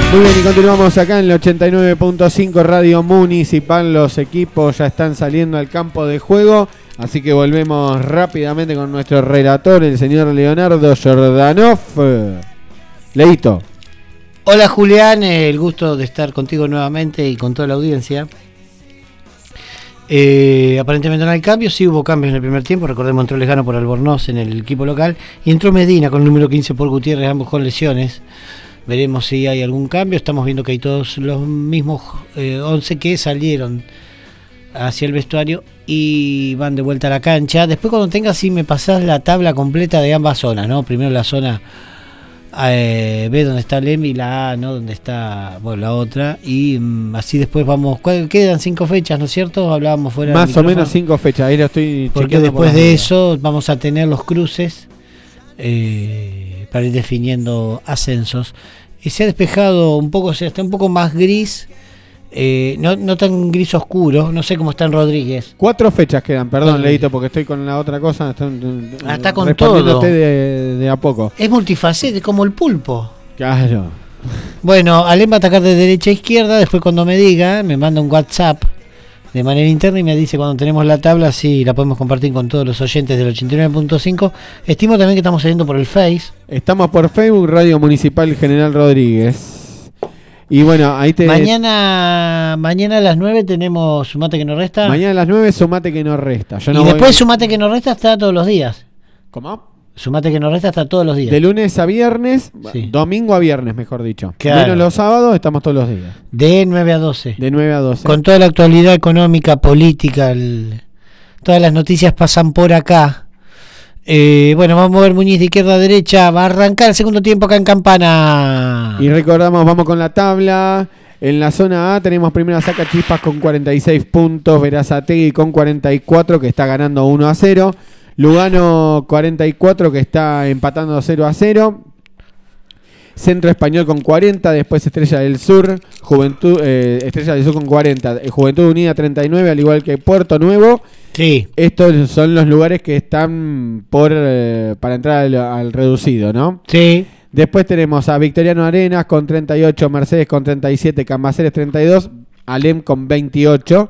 Muy bien, y continuamos acá en el 89.5 Radio Municipal. Los equipos ya están saliendo al campo de juego, así que volvemos rápidamente con nuestro relator, el señor Leonardo Jordanov. Leito. Hola Julián, el gusto de estar contigo nuevamente y con toda la audiencia. Aparentemente no hay cambios, sí hubo cambios en el primer tiempo. Recordemos, entró Lejano por Albornoz en el equipo local y entró Medina con el número 15 por Gutiérrez, ambos con lesiones. Veremos si hay algún cambio. Estamos viendo que hay todos los mismos 11 que salieron hacia el vestuario y van de vuelta a la cancha. Después, cuando tengas, si me pasás la tabla completa de ambas zonas, ¿no? Primero la zona B, donde está Alem, y la A, ¿no? Donde está, bueno, la otra. Y así después vamos. Quedan 5 fechas, ¿no es cierto? Hablábamos fuera más o menos 5 fechas. Ahí lo estoy porque después de eso vamos a tener los cruces para ir definiendo ascensos. Y se ha despejado un poco, o sea, está un poco más gris, no tan gris oscuro. No sé cómo está en Rodríguez. 4 fechas quedan, perdón, Leito, porque estoy con la otra cosa. Está con todo. De a poco. Es multifacético, como el pulpo. Claro. Bueno, Alem va a atacar de derecha a izquierda. Después, cuando me diga, me manda un WhatsApp de manera interna y me dice cuando tenemos la tabla, si la podemos compartir con todos los oyentes del 89.5. Estimo también que estamos saliendo por el Face. Estamos por Facebook, Radio Municipal General Rodríguez. Y bueno, ahí te... Mañana a las 9 tenemos Sumate que no resta. Mañana a las 9 Sumate que no resta. Yo no y después Sumate que no resta está todos los días. ¿Cómo? Sumate que no resta hasta todos los días. De lunes a viernes, sí. Domingo a viernes, mejor dicho. Claro. Menos los sábados, estamos todos los días. De 9 a 12. De 9 a 12. Con toda la actualidad económica, política, todas las noticias pasan por acá. Bueno, vamos a ver Muñiz de izquierda a derecha. Va a arrancar el segundo tiempo acá en Campana. Y recordamos, vamos con la tabla. En la zona A tenemos primera Saca Chispas con 46 puntos. Verazategui con 44, que está ganando 1-0. Lugano 44, que está empatando 0-0. Centro Español con 40, después Estrella del Sur, Estrella del Sur con 40, Juventud Unida 39, al igual que Puerto Nuevo. Sí. Estos son los lugares que están para entrar al reducido, ¿no? Sí. Después tenemos a Victoriano Arenas con 38, Mercedes con 37, Cambaceres 32, Alem con 28,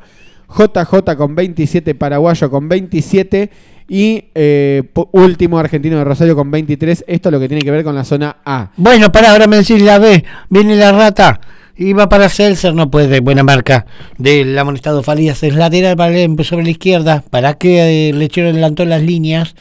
JJ con 27, Paraguayo con 27 y último Argentino de Rosario con 23. Esto es lo que tiene que ver con la zona A. Bueno, ahora me decís la B. Viene la rata. Iba para Seltzer, no puede, buena marca. Del amonestado Falías es lateral para él, sobre la izquierda. Para que Lechero adelantó las líneas.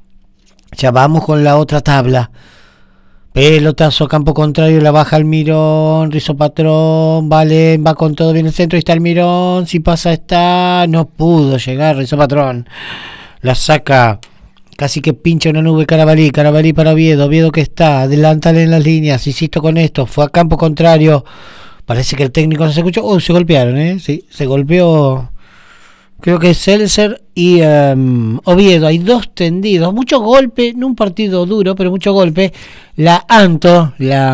Ya vamos con la otra tabla. Pelotazo, campo contrario, la baja Almirón, Rizo Patrón, vale, va con todo bien el centro, ahí está Almirón, si pasa está, no pudo llegar Rizo Patrón. La saca, casi que pincha una nube Carabalí para Oviedo que está, adelántale en las líneas, insisto con esto, fue a campo contrario, parece que el técnico no se escuchó, se golpearon, sí, se golpeó, creo que Seltzer y Oviedo, hay 2 tendidos, mucho golpe, no un partido duro, pero mucho golpe. La Anto, la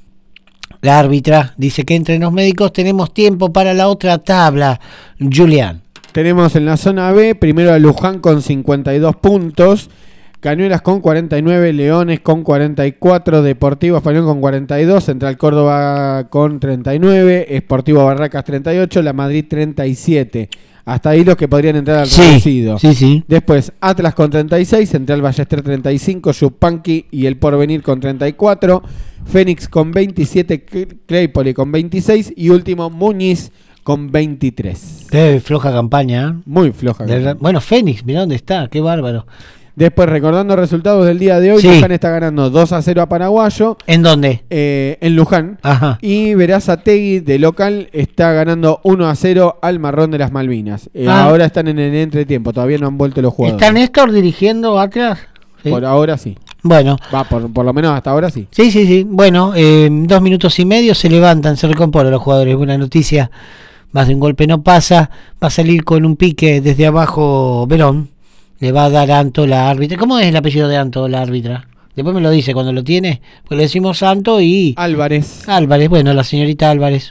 árbitra, dice que entre los médicos tenemos tiempo para la otra tabla, Julián. Tenemos en la zona B, primero a Luján con 52 puntos, Cañuelas con 49, Leones con 44, Deportivo Español con 42, Central Córdoba con 39, Sportivo Barracas 38, La Madrid 37. Hasta ahí los que podrían entrar al reducido. Sí. Después Atlas con 36, Central Ballester 35, Yupanqui y El Porvenir con 34, Fénix con 27, Claypole con 26 y último Muñiz con 23. Qué floja campaña. Muy floja campaña. Bueno, Fénix, mirá dónde está, qué bárbaro. Después, recordando resultados del día de hoy, sí. Luján está ganando 2-0 a Paraguayo. ¿En dónde? En Luján. Ajá. Y Verazategui, de local, está ganando 1-0 al Marrón de las Malvinas. Ahora están en el entretiempo, todavía no han vuelto los jugadores. ¿Está Néstor dirigiendo Atlas? ¿Sí? Por ahora sí. Bueno. Por lo menos hasta ahora sí. Sí. Bueno, 2 minutos y medio se levantan, se recomponen los jugadores. Buena noticia. Más de un golpe no pasa. Va a salir con un pique desde abajo Verón. Le va a dar Anto la árbitra. ¿Cómo es el apellido de Anto, la árbitra? Después me lo dice cuando lo tiene. Pues le decimos Anto y... Álvarez, bueno, la señorita Álvarez.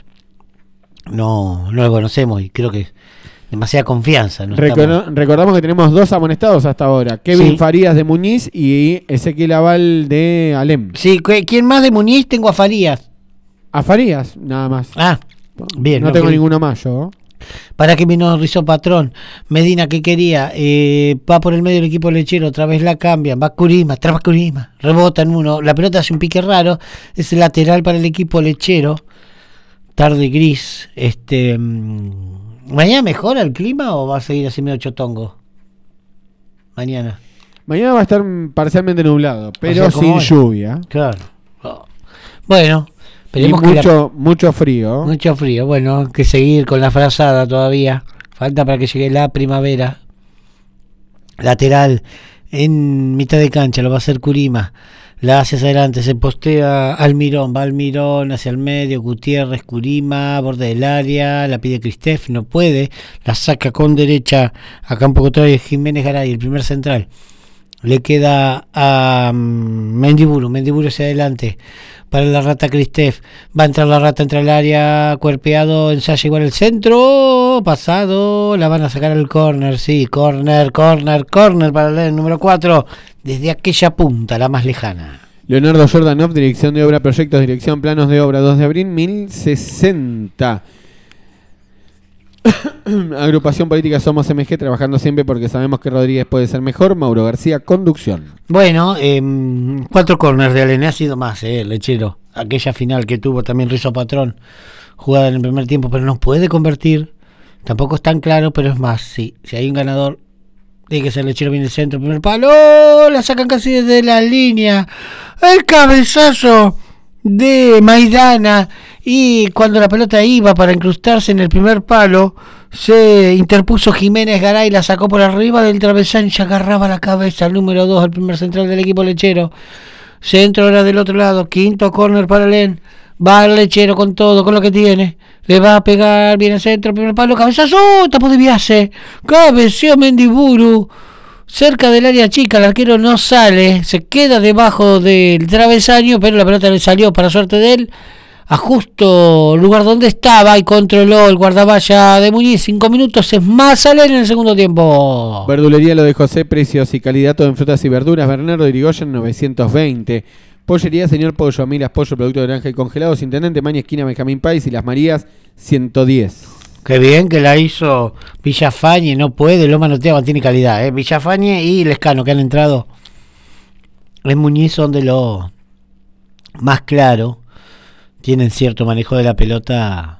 No lo conocemos y creo que demasiada confianza. ¿No? Recordamos que tenemos 2 amonestados hasta ahora. Kevin Farías de Muñiz y Ezequiel Aval de Alem. Sí, ¿quién más de Muñiz? Tengo a Farías. A Farías, nada más. Ah, bien. No tengo ninguno más yo. Para que vino Rizzo Patrón. Medina, que quería, va por el medio del equipo lechero, otra vez la cambian, va Curima, traba Curima, rebota en uno, la pelota hace un pique raro, es lateral para el equipo lechero, tarde gris. ¿Mañana mejora el clima o va a seguir así medio chotongo? Mañana va a estar parcialmente nublado, pero sin lluvia. Claro. Bueno, y mucho frío. Mucho frío. Bueno, hay que seguir con la frazada todavía. Falta para que llegue la primavera. Lateral en mitad de cancha lo va a hacer Curima. La hace hacia adelante, se postea Almirón, va Almirón hacia el medio, Gutiérrez, Curima, borde del área, la pide Cristef, no puede, la saca con derecha a campo contrario Jiménez Garay, el primer central. Le queda a Mendiburu hacia adelante para la rata Cristef, va a entrar la rata entre el área, cuerpeado, ensaya igual el centro, pasado, la van a sacar al córner, sí, córner para el número 4, desde aquella punta, la más lejana. Leonardo Jordanov, dirección de obra, proyectos, dirección, planos de obra, 2 de abril, 1060. Agrupación política Somos MG, trabajando siempre porque sabemos que Rodríguez puede ser mejor. Mauro García, conducción. Bueno, 4 corners de Alene, ha sido más, el lechero. Aquella final que tuvo también Rizzo Patrón, jugada en el primer tiempo, pero no puede convertir. Tampoco es tan claro, pero es más, sí. Si hay un ganador, tiene que ser el lechero, viene el centro, primer palo, la sacan casi desde la línea. El cabezazo de Maidana, y cuando la pelota iba para incrustarse en el primer palo, se interpuso Jiménez Garay, la sacó por arriba del travesaño y agarraba la cabeza el número 2, el primer central del equipo lechero. Centro ahora del otro lado, quinto córner para Len, va el lechero con todo, con lo que tiene, le va a pegar, viene el centro, primer palo, cabezazo, tapó de Biase, cabeció Mendiburu, cerca del área chica, el arquero no sale, se queda debajo del travesaño, pero la pelota le salió para suerte de él, a justo lugar donde estaba y controló el guardaballa de Muñiz. 5 minutos es más Alén en el segundo tiempo. Verdulería Lo de José, precios y calidad todo en frutas y verduras. Bernardo Irigoyen 920. Pollería Señor Pollo, Amilas Pollo, producto de granja y congelados. Intendente Maña, esquina Benjamín Páez y Las Marías 110. Qué bien que la hizo Villafañe, no puede, Loma Noteaba, tiene calidad, Villafañe y Lescano que han entrado en Muñiz son de lo más claro, tienen cierto manejo de la pelota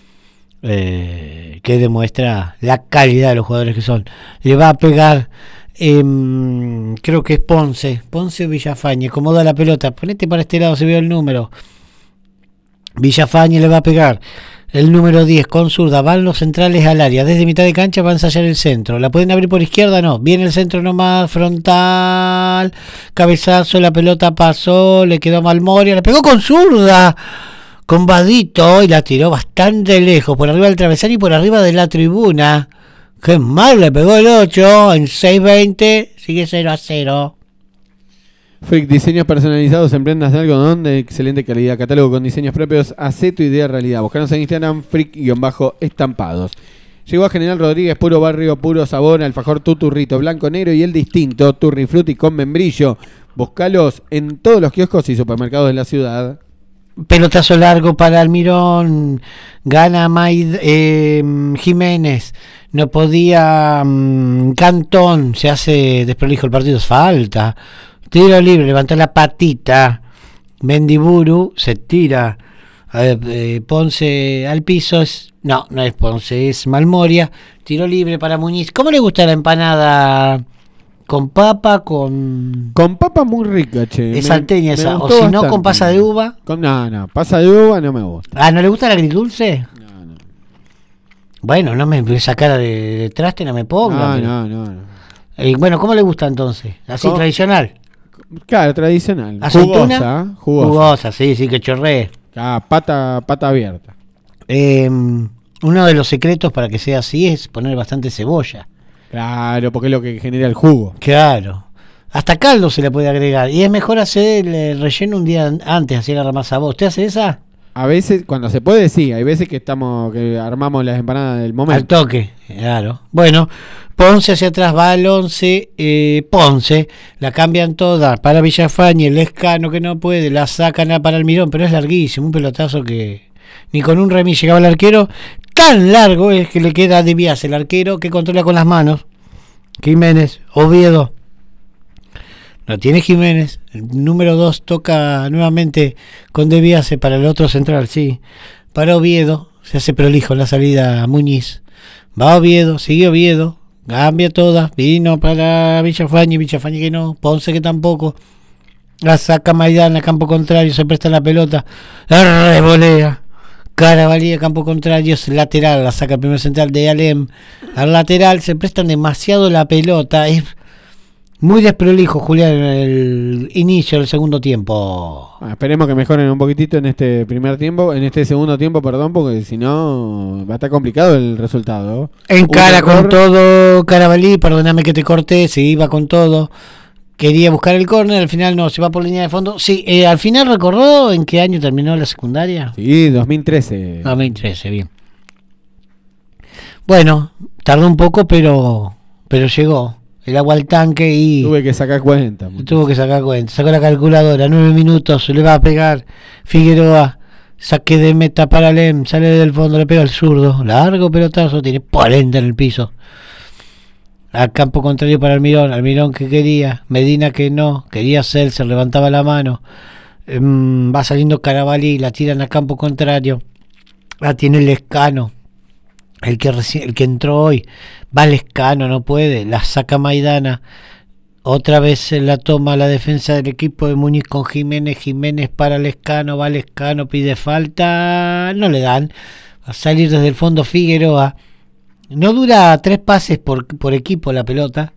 que demuestra la calidad de los jugadores que son. Le va a pegar, creo que es Ponce o Villafañe, como da la pelota, ponete para este lado, se ve el número. Villafañe le va a pegar el número 10 con zurda, van los centrales al área, desde mitad de cancha va a ensayar el centro, la pueden abrir por izquierda, no, viene el centro nomás, frontal, cabezazo, la pelota pasó, le quedó mal Moria, la pegó con zurda, con Vadito, y la tiró bastante lejos, por arriba del travesaño y por arriba de la tribuna. Qué mal le pegó el 8, en 6:20, sigue 0-0. Frick, diseños personalizados en prendas de algodón de excelente calidad. Catálogo con diseños propios. Hacé tu idea realidad. Buscanos en Instagram, Frick-estampados. Llegó a General Rodríguez, puro barrio, puro sabor. Alfajor tu turrito blanco, negro y el distinto. Turri Frutti con membrillo. Buscalos en todos los kioscos y supermercados de la ciudad. Pelotazo largo para Almirón. Gana Jiménez. No podía Cantón. Se hace desprolijo el partido. Falta. Tiro libre, levanta la patita. Mendiburu se tira. Ponce al piso. No es Ponce, es Malmoria. Tiro libre para Muñiz. ¿Cómo le gusta la empanada? ¿Con papa? Con papa muy rica, che. Es salteña esa. O si no, con pasa de uva. No, pasa de uva no me gusta. Ah, ¿no le gusta el agridulce? No. Bueno, no me esa cara de traste, no me ponga. No. Bueno, ¿cómo le gusta entonces? ¿Así tradicional? Claro, tradicional. ¿Aceituna? Jugosa, sí, que chorree. Pata abierta. Uno de los secretos para que sea así es poner bastante cebolla. Claro, porque es lo que genera el jugo. Claro. Hasta caldo se le puede agregar. Y es mejor hacer el relleno un día antes, así agarra más sabor. ¿Usted hace esa? A veces, cuando se puede, sí. Hay veces que armamos las empanadas del momento. Al toque, claro. Bueno, Ponce hacia atrás va al 11. Ponce, la cambian todas para Villafañe, el Lescano que no puede, la sacan para Almirón, pero es larguísimo, un pelotazo que ni con un remis llegaba el arquero. Tan largo es que le queda de Díaz el arquero que controla con las manos. Jiménez, Oviedo. Lo tiene Jiménez. El número 2 toca nuevamente con De Biase para el otro central, sí. Para Oviedo, se hace prolijo en la salida Muñiz. Va Oviedo, sigue Oviedo, cambia todas, vino para Villafañe que no, Ponce que tampoco. La saca Maidana, campo contrario, se presta la pelota, la revolea. Carabalí, campo contrario, es lateral, la saca el primer central de Alem. Al lateral se prestan demasiado la pelota, es muy desprolijo, Julián, en el inicio del segundo tiempo. Esperemos que mejoren un poquitito en este segundo tiempo, porque si no va a estar complicado el resultado. Encara con todo Carabalí, perdóname que te corté, se iba con todo. Quería buscar el córner, al final no, se va por línea de fondo. Sí, al final recordó en qué año terminó la secundaria. Sí, 2013. 2013, bien. Bueno, tardó un poco, pero llegó. El agua al tanque y... Tuve que sacar cuenta. Sacó la calculadora, 9 minutos, le va a pegar Figueroa. Saque de meta para Lem, sale del fondo, le pega al zurdo. Largo pelotazo, tiene 40 en el piso. Al campo contrario para Almirón que quería, Medina que no, quería Celser, levantaba la mano, va saliendo Carabalí, la tiran al campo contrario, la tiene Lescano, el que entró hoy, va Lescano, no puede, la saca Maidana, otra vez la toma la defensa del equipo de Muñiz con Jiménez para Lescano, va Lescano, pide falta, no le dan, va a salir desde el fondo Figueroa. No dura 3 pases por equipo la pelota,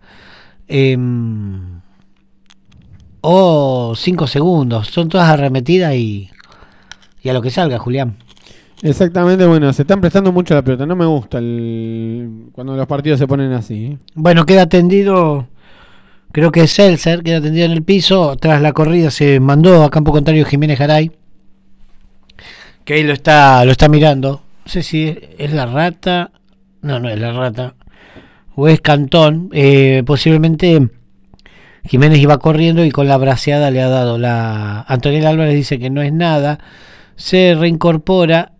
o 5 segundos, son todas arremetidas y a lo que salga, Julián. Exactamente, bueno, se están prestando mucho a la pelota, no me gusta cuando los partidos se ponen así. Bueno, queda tendido, creo que es Celser, queda tendido en el piso, tras la corrida se mandó a campo contrario Jiménez Garay, que ahí lo está mirando, no sé si es la rata... No es la rata. O es Cantón. Posiblemente Jiménez iba corriendo y con la braceada le ha dado. Antonella Álvarez dice que no es nada. Se reincorpora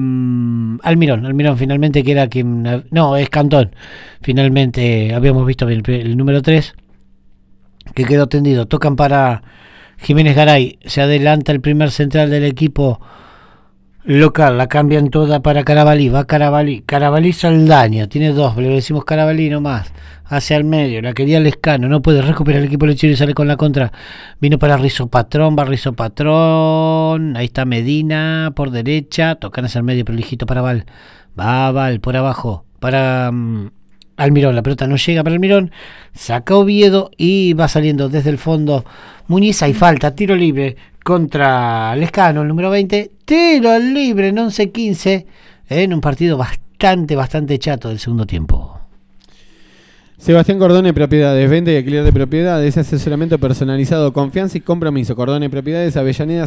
Almirón finalmente, que era quien... No, es Cantón. Finalmente habíamos visto el número 3 que quedó tendido. Tocan para Jiménez Garay. Se adelanta el primer central del equipo local, la cambian toda para Carabalí, va Carabalí Saldaña, tiene 2, le decimos Carabalí nomás, hacia el medio, la quería Lescano, no puede recuperar el equipo lechero y sale con la contra, vino para Rizopatrón, ahí está Medina por derecha, tocan hacia el medio, prolijito para Val por abajo, para Almirón, la pelota no llega para Almirón, saca Oviedo y va saliendo desde el fondo Muñiz, hay falta, tiro libre contra Lescano, el número 20, tiro libre en 11-15, en un partido bastante chato del segundo tiempo. Sebastián Cordone Propiedades, venta y alquiler de propiedades, asesoramiento personalizado, confianza y compromiso. Cordone Propiedades, Avellaneda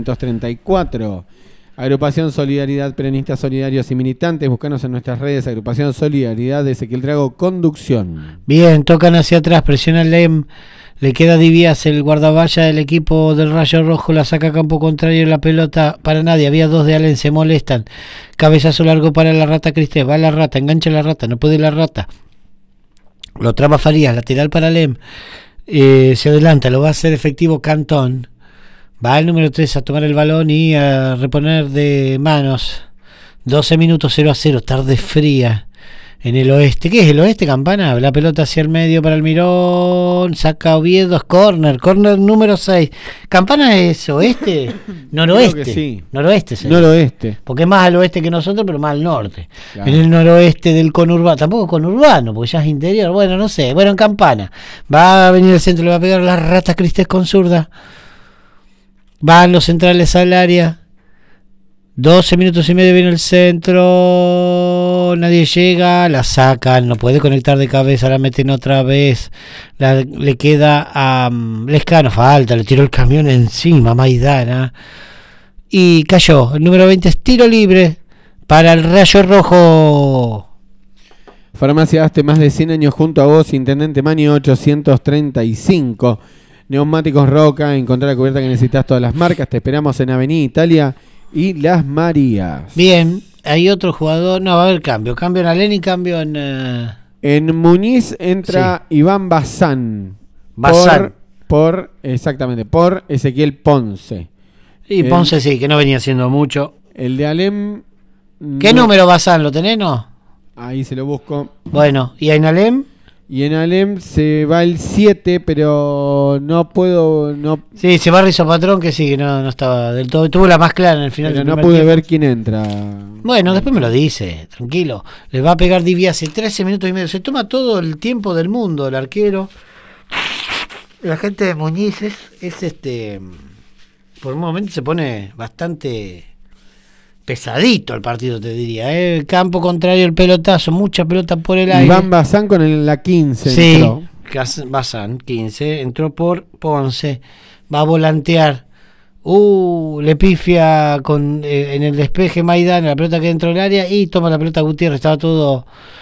734. Agrupación Solidaridad, Peronistas Solidarios y Militantes, búscanos en nuestras redes, Agrupación Solidaridad de Ezequiel Drago, conducción. Bien, tocan hacia atrás, presiona Lem, le queda Divías, el guardavalla del equipo del Rayo Rojo, la saca a campo contrario, la pelota para nadie, había 2 de Allen, se molestan, cabezazo largo para la rata Cristés, va la rata, engancha la rata, no puede la rata, lo traba Farías, lateral para Lem, se adelanta, lo va a hacer efectivo Cantón. Va el número 3 a tomar el balón y a reponer de manos. 12 minutos 0-0, tarde fría en el oeste. ¿Qué es el oeste, Campana? La pelota hacia el medio para Almirón. Saca Oviedo, es corner número 6. ¿Campana es oeste? Noroeste. Creo que sí. Noroeste, sí. Noroeste. Porque es más al oeste que nosotros, pero más al norte. Claro. En el noroeste del conurbano. Tampoco conurbano, porque ya es interior. Bueno, no sé. Bueno, en Campana. Va a venir el centro, le va a pegar la rata Cristés con zurda. Van los centrales al área. 12 minutos y medio viene el centro. Nadie llega. La sacan. No puede conectar de cabeza. La meten otra vez. Le queda a Lescano. Falta. Le tiró el camión encima. Maidana. y cayó. El número 20 es tiro libre para el Rayo Rojo. Farmacia Aste, más de 100 años junto a vos, Intendente Maño 835. Neumáticos Roca, encontrar la cubierta que necesitas, todas las marcas. Te esperamos en Avenida Italia y Las Marías. Bien, hay otro jugador. No, va a haber cambio. Cambio en Alén y cambio en... En Muñiz entra Iván Bazán. Bazán. Exactamente, por Ezequiel Ponce. Y Ponce sí, que no venía haciendo mucho. El de Alem... ¿Qué número Bazán? ¿Lo tenés, no? Ahí se lo busco. Bueno, ¿y en Alem? Y en Alem se va el 7, pero no puedo... No, sí, se va Rizopatrón, que sí, que no estaba del todo. Tuvo la más clara en el final. Pero no pude ver quién entra. Bueno, después me lo dice, tranquilo. Le va a pegar Divi hace 13 minutos y medio. Se toma todo el tiempo del mundo el arquero. La gente de Muñiz es por un momento se pone bastante pesadito el partido, te diría. Campo contrario, el pelotazo, mucha pelota por el aire. Iván Bazán con la 15 sí, entró. Bazán, 15, entró por Ponce. Va a volantear. Le pifia en el despeje Maidana, la pelota que dentro del área, y toma la pelota Gutiérrez. Estaba todo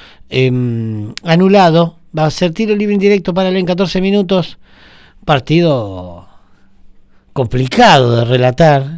anulado. Va a ser tiro libre indirecto para él en 14 minutos. Partido complicado de relatar.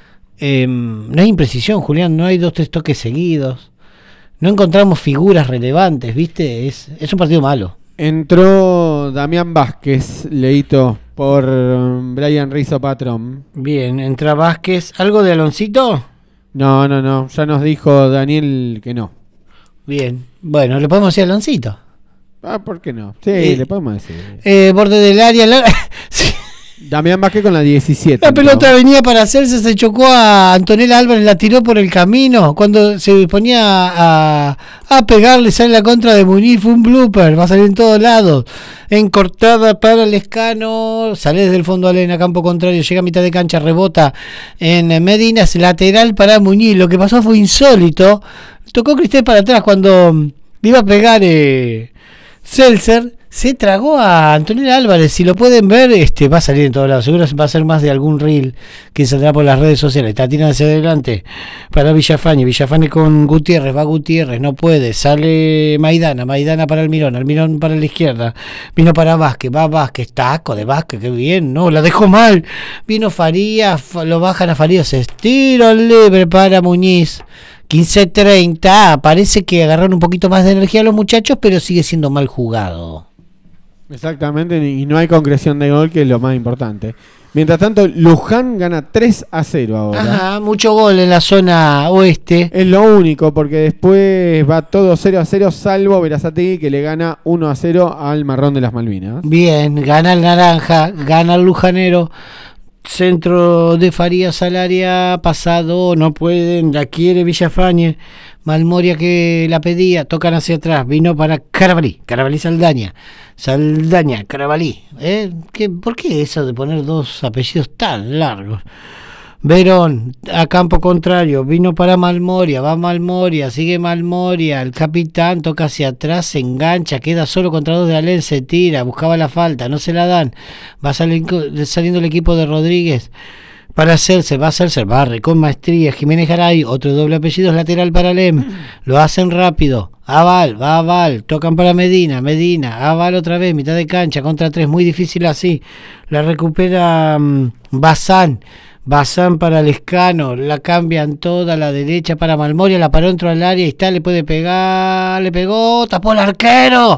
No hay imprecisión, Julián, no hay 2-3 toques seguidos, no encontramos figuras relevantes, ¿viste? Es un partido malo. Entró Damián Vázquez, leíto por Brian Rizzo Patrón. Bien, entra Vázquez. ¿Algo de Aloncito? No, ya nos dijo Daniel que no. Bien, bueno, le podemos decir Aloncito. ¿Por qué no? Sí, le podemos decir. Borde del área, sí. Damián Vázquez con la 17. La pelota venía para hacerse, se chocó a Antonella Álvarez, la tiró por el camino. Cuando se disponía a pegarle, sale la contra de Muñiz, fue un blooper, va a salir en todos lados. Encortada para Lescano, sale desde el fondo Alena, campo contrario, llega a mitad de cancha, rebota en Medina, es lateral para Muñiz. Lo que pasó fue insólito. Tocó Cristel para atrás cuando iba a pegar Seltzer. Se tragó a Antonella Álvarez. Si lo pueden ver, va a salir en todos lados. Seguro va a ser más de algún reel que saldrá por las redes sociales. Está tirando hacia adelante para Villafañe. Villafañe con Gutiérrez. Va Gutiérrez, no puede. Sale Maidana para Almirón para la izquierda. Vino para Vázquez. Va Vázquez. Taco de Vázquez. Qué bien. No, la dejó mal. Vino Farías. Lo bajan a Farías. Tiro libre para Muñiz. 15-30. Parece que agarraron un poquito más de energía los muchachos, pero sigue siendo mal jugado. Exactamente, y no hay concreción de gol, que es lo más importante. Mientras tanto, Luján gana 3-0 ahora. Ajá, mucho gol en la zona oeste. Es lo único, porque después va todo 0-0, salvo Berazategui, que le gana 1-0 al Marrón de las Malvinas. Bien, gana el naranja, gana el lujanero. Centro de Farías al área, pasado, no pueden, la quiere Villafañe. Malmoria que la pedía, tocan hacia atrás, vino para Carabalí Saldaña, Carabalí. ¿Por qué eso de poner dos apellidos tan largos? Verón, a campo contrario, vino para Malmoria, va Malmoria, sigue Malmoria, el capitán toca hacia atrás, se engancha, queda solo contra dos de Alén, se tira, buscaba la falta, no se la dan, va saliendo el equipo de Rodríguez para hacerse, barre con maestría, Jiménez Garay, otro doble apellido es lateral para Alem, lo hacen rápido, Aval, tocan para Medina, Aval otra vez, mitad de cancha, contra tres, muy difícil así, la recupera Bazán para Lescano, la cambian toda a la derecha para Malmoria, la paró dentro del área y está, le puede pegar, le pegó, tapó el arquero,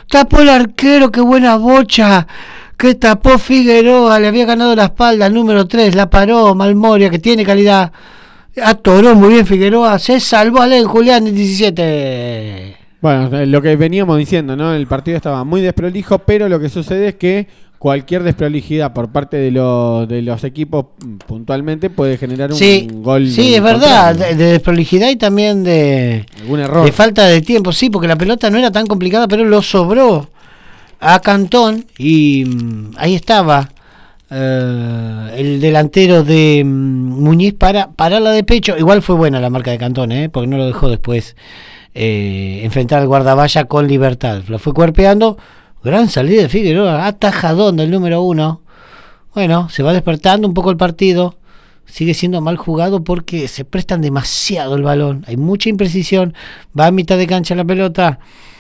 qué buena bocha, que tapó Figueroa, le había ganado la espalda al número 3, la paró Malmoria, que tiene calidad, atoró muy bien Figueroa, se salvó Alén Julián en 17. Bueno, lo que veníamos diciendo, ¿no? El partido estaba muy desprolijo, pero lo que sucede es que cualquier desprolijidad por parte de los equipos puntualmente puede generar un gol. Sí, es verdad, de desprolijidad y también de algún error. De falta de tiempo, sí, porque la pelota no era tan complicada, pero lo sobró a Cantón y ahí estaba el delantero de Muñiz para pararla de pecho. Igual fue buena la marca de Cantón, porque no lo dejó después enfrentar al guardavalla con libertad. Lo fue cuerpeando. Gran salida de Figueroa, atajadón del número 1. Bueno, se va despertando un poco el partido. sigue siendo mal jugado porque se prestan demasiado el balón, hay mucha imprecisión, va a mitad de cancha la pelota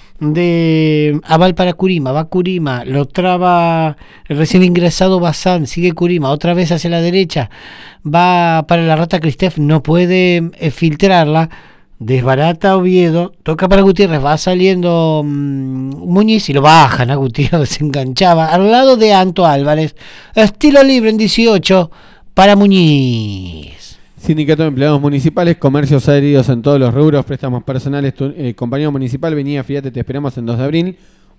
de Aval para Kurima, va Kurima, lo traba el recién ingresado Bazán, sigue Kurima, otra vez hacia la derecha, va para la rata Cristef, no puede filtrarla, desbarata Oviedo, toca para Gutiérrez, va saliendo Muñiz y lo bajan a Gutiérrez, se enganchaba al lado de Anto Álvarez, estilo libre en 18 para Muñiz. Sindicato de Empleados Municipales, comercios adheridos en todos los rubros, préstamos personales, compañía municipal, venía, fíjate, te esperamos en 2 de abril,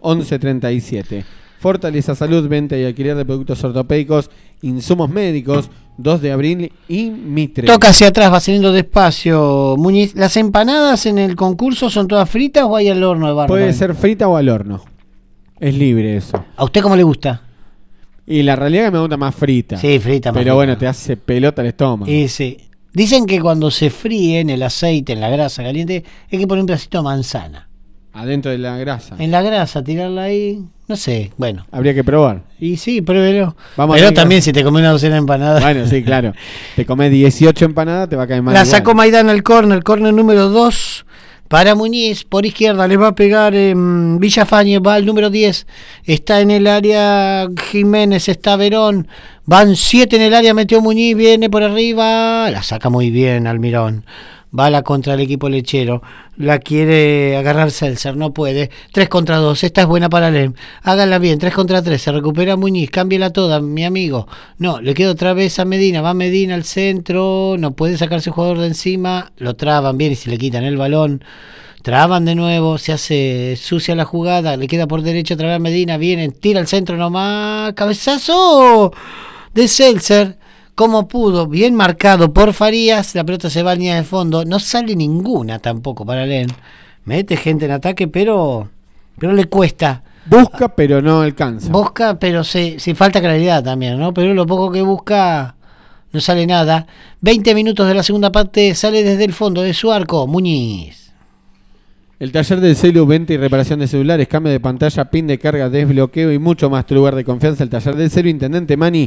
1137. Fortaleza Salud, venta y alquiler de productos ortopédicos, insumos médicos, 2 de abril y Mitre. Toca hacia atrás, va saliendo despacio Muñiz. ¿Las empanadas en el concurso son todas fritas o hay al horno de barro? Puede ser frita o al horno, es libre eso. ¿A usted cómo le gusta? Y la realidad es que me gusta más frita. Sí, frita más. Pero frita. Bueno, te hace pelota el estómago. Y sí. Dicen que cuando se fríe en el aceite, en la grasa caliente, hay que poner un pedacito de manzana. Adentro de la grasa. En la grasa, tirarla ahí, no sé, bueno. Habría que probar. Y sí, pruébelo. Vamos Pero a también si te comes una docena de empanadas. Bueno, sí, claro. Te comes 18 empanadas, te va a caer mal. La igual. sacó Maidana al córner número 2 para Muñiz, por izquierda le va a pegar Villafañe, va al número 10, está en el área Jiménez, está Verón, van 7 en el área, metió Muñiz, viene por arriba, la saca muy bien Almirón. Va a la contra del equipo lechero, la quiere agarrar Seltzer, no puede, 3 contra 2, esta es buena para Lem, háganla bien, 3 contra 3, se recupera Muñiz, cámbiala toda, mi amigo, no, le queda otra vez a Medina, va Medina al centro, no puede sacarse el jugador de encima, lo traban bien y se le quitan el balón, traban de nuevo, se hace sucia la jugada, le queda por derecha otra vez a Medina, vienen, tira al centro nomás, cabezazo de Seltzer. Como pudo, bien marcado por Farías, la pelota se va a línea de fondo, no sale ninguna tampoco para Len, mete gente en ataque, pero le cuesta. Busca, pero no alcanza. Busca, pero sí falta claridad también, ¿no? Pero lo poco que busca, no sale nada. 20 minutos de la segunda parte, sale desde el fondo de su arco, Muñiz. El taller del celu, venta y reparación de celulares, cambio de pantalla, pin de carga, desbloqueo y mucho más. Tu lugar de confianza, el taller del celu, Intendente Mani,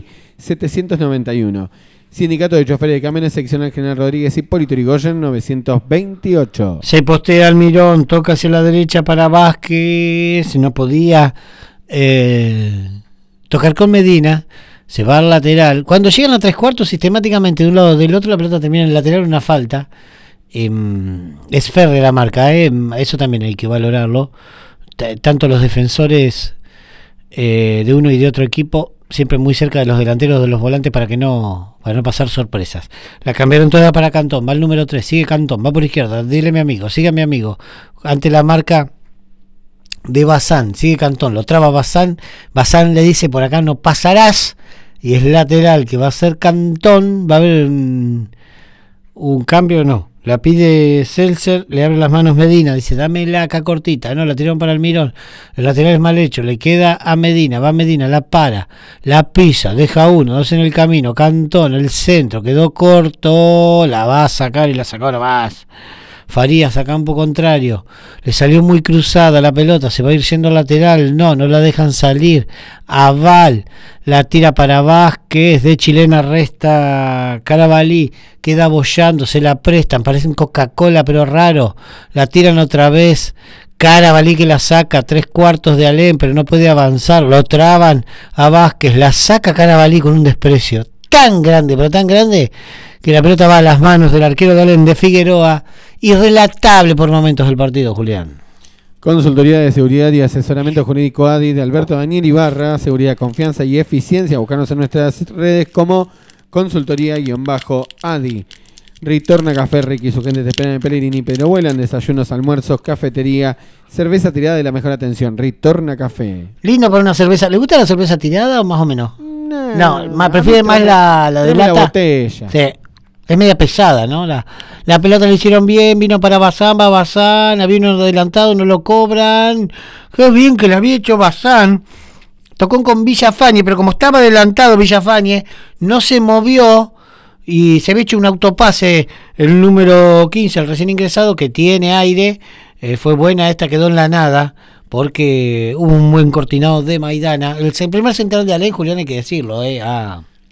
791. Sindicato de Choferes de Camiones, seccional General Rodríguez, Hipólito Yrigoyen, 928. Se postea Almirón, toca hacia la derecha para Vázquez, no podía tocar con Medina, se va al lateral. Cuando llegan a 3/4, sistemáticamente de un lado o del otro, la pelota termina en el lateral, una falta. Es férrea la marca, eso también hay que valorarlo. Tanto los defensores de uno y de otro equipo, siempre muy cerca de los delanteros, de los volantes, para no pasar sorpresas. La cambiaron toda para Cantón, va el número 3, sigue Cantón, va por izquierda, dile mi amigo, sigue mi amigo, ante la marca de Bazán, sigue Cantón, lo traba Bazán le dice por acá no pasarás, y es lateral que va a ser Cantón, va a haber un cambio, no. La pide Seltzer, le abre las manos Medina, dice, dámela acá cortita, no, la tiraron para Almirón, el lateral es mal hecho, le queda a Medina, va Medina, la para, la pisa, deja 1, 2 en el camino, Cantón, el centro, quedó corto, la va a sacar y la sacó nomás. Farías a campo contrario, le salió muy cruzada la pelota, se va a ir yendo lateral, no la dejan salir. Aval la tira para Vázquez, de chilena resta Carabalí, queda bollando, se la prestan, parece un Coca-Cola pero raro, la tiran otra vez. Carabalí que la saca, 3/4 de Alem, pero no puede avanzar, lo traban a Vázquez, la saca Carabalí con un desprecio tan grande, pero tan grande, que la pelota va a las manos del arquero de Alem, de Figueroa. Irrelatable por momentos del partido, Julián. Consultoría de Seguridad y Asesoramiento Jurídico ADI de Alberto Daniel Ibarra, seguridad, confianza y eficiencia. Buscarnos en nuestras redes como consultoría-ADI. Ritorna Café Ricky y su gente te esperan en Pellegrini, pero vuelan desayunos, almuerzos, cafetería, cerveza tirada y la mejor atención. Ritorna Café. Lindo para una cerveza. ¿Le gusta la cerveza tirada o más o menos? No, prefiere más la de lata. La botella. Sí. Es media pesada, ¿no? La pelota le hicieron bien, vino para Bazán, va Bazán, había uno adelantado, no lo cobran. Qué bien que le había hecho Bazán. Tocó con Villafañe, pero como estaba adelantado Villafañe, no se movió y se había hecho un autopase el número 15, el recién ingresado, que tiene aire. Fue buena, esta quedó en la nada, porque hubo un buen cortinado de Maidana. El primer central de Alén, Julián, hay que decirlo,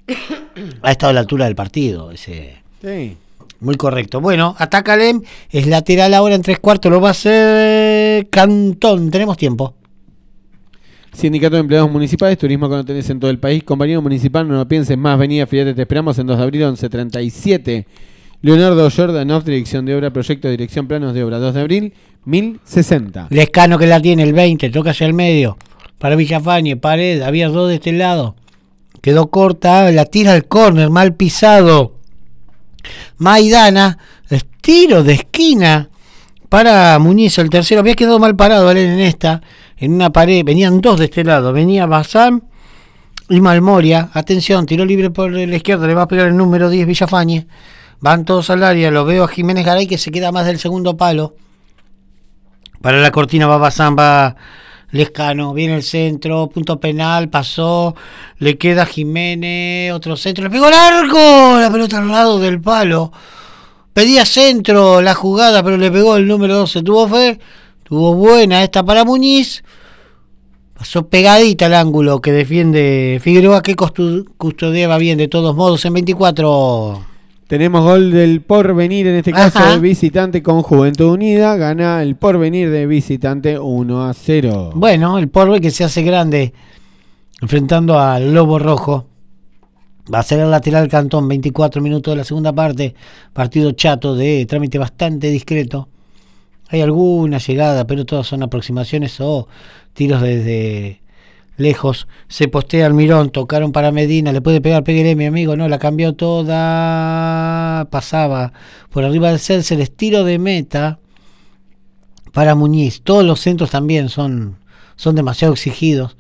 ha estado a la altura del partido. Sí. Muy correcto. Bueno, ataca Alem, es lateral ahora en 3/4, lo va a hacer Cantón. Tenemos tiempo. Sindicato de Empleados Municipales, turismo que no tenés en todo el país. Compañero municipal, no lo pienses más, venía, fíjate, te esperamos en 2 de abril, 1137. Leonardo Jordanov, dirección de obra, proyecto, dirección, planos de obra, 2 de abril, 1060. Lescano que la tiene, el 20, toca hacia el medio. Para Villafañe, pared, había 2 de este lado. Quedó corta, la tira al córner, mal pisado. Maidana, tiro de esquina para Muñiz, el tercero. Había quedado mal parado en esta, en una pared. Venían 2 de este lado, venía Bazán y Malmoria. Atención, tiró libre por la izquierda, le va a pegar el número 10 Villafañe. Van todos al área, lo veo a Jiménez Garay que se queda más del segundo palo. Para la cortina va Bazán, va Lescano, viene el centro, punto penal, pasó, le queda Jiménez, otro centro, le pegó largo, la pelota al lado del palo. Pedía centro la jugada, pero le pegó el número 12. Tuvo fe, tuvo buena esta para Muñiz. Pasó pegadita al ángulo que defiende Figueroa, que custodiaba bien de todos modos en 24. Tenemos gol del Porvenir, en este caso de visitante con Juventud Unida. Gana el Porvenir de visitante 1-0. Bueno, el Porvenir que se hace grande enfrentando al Lobo Rojo. Va a ser el lateral Cantón, 24 minutos de la segunda parte. Partido chato de trámite bastante discreto. Hay alguna llegada, pero todas son aproximaciones o tiros desde lejos. Se postea Almirón, tocaron para Medina, le puede pegar, péguele mi amigo, no, la cambió toda, pasaba por arriba del Celso, el estilo de meta para Muñiz. Todos los centros también son demasiado exigidos,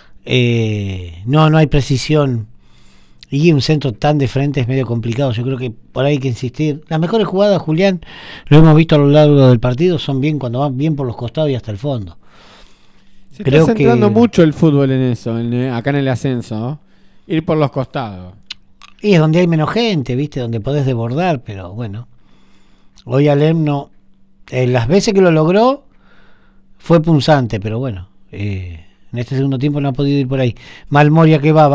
no hay precisión, y un centro tan de frente es medio complicado. Yo creo que por ahí hay que insistir. Las mejores jugadas, Julián, lo hemos visto a lo largo del partido, son bien cuando van bien por los costados y hasta el fondo. Se está centrando mucho el fútbol en eso, acá en el ascenso, ¿no? Ir por los costados. Y es donde hay menos gente, ¿viste? Donde podés desbordar, pero bueno. Hoy Alem no. Las veces que lo logró fue punzante, pero bueno. En este segundo tiempo no ha podido ir por ahí. Malmoria que va